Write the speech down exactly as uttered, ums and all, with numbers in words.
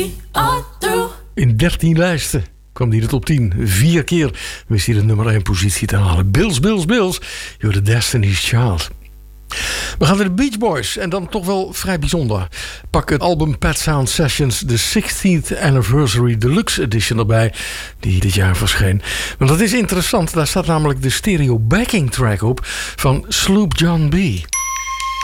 In dertien lijsten kwam hij de top tien. Vier keer wist hij de nummer één positie te halen. Bills, Bills, Bills. You're the Destiny's Child. We gaan naar de Beach Boys. En dan toch wel vrij bijzonder. Pak het album Pet Sound Sessions. De sixtieth Anniversary Deluxe Edition erbij. Die dit jaar verscheen. Want dat is interessant. Daar staat namelijk de stereo backing track op. Van Sloop John B.